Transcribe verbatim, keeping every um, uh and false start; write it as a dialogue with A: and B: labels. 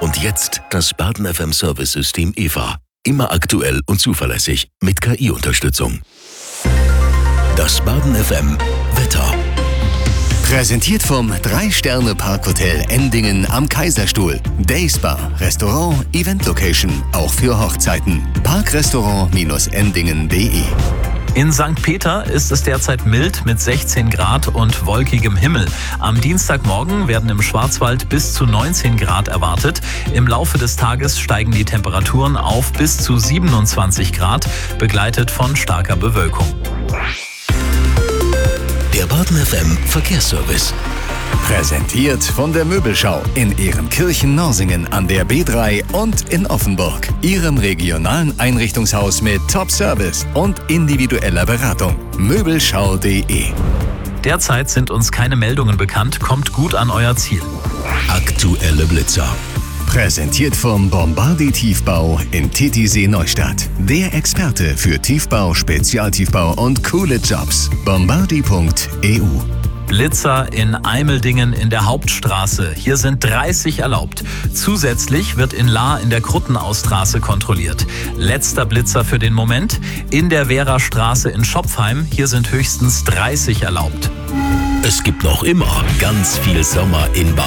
A: Und jetzt das Baden F M Service-System E V A. Immer aktuell und zuverlässig mit K I-Unterstützung. Das Baden F M Wetter.
B: Präsentiert vom drei Sterne Parkhotel Endingen am Kaiserstuhl. Dayspa, Restaurant, Event Location, auch für Hochzeiten. Parkrestaurant Endingen punkt de.
C: In Sankt Peter ist es derzeit mild mit sechzehn Grad und wolkigem Himmel. Am Dienstagmorgen werden im Schwarzwald bis zu neunzehn Grad erwartet. Im Laufe des Tages steigen die Temperaturen auf bis zu siebenundzwanzig Grad, begleitet von starker Bewölkung.
A: Der Baden F M Verkehrsservice.
B: Präsentiert von der Möbelschau in Ehrenkirchen-Norsingen an der B drei und in Offenburg. Ihrem regionalen Einrichtungshaus mit Top-Service und individueller Beratung. Möbelschau punkt de.
C: Derzeit sind uns keine Meldungen bekannt. Kommt gut an euer Ziel.
A: Aktuelle Blitzer.
B: Präsentiert vom Bombardi Tiefbau in Titisee Neustadt. Der Experte für Tiefbau, Spezialtiefbau und coole Jobs. bombardi punkt e u.
C: Blitzer in Eimeldingen in der Hauptstraße. Hier sind dreißig erlaubt. Zusätzlich wird in Lahr in der Kruttenaustraße kontrolliert. Letzter Blitzer für den Moment. In der Wehrastraße in Schopfheim. Hier sind höchstens dreißig erlaubt.
A: Es gibt noch immer ganz viel Sommer in Baden.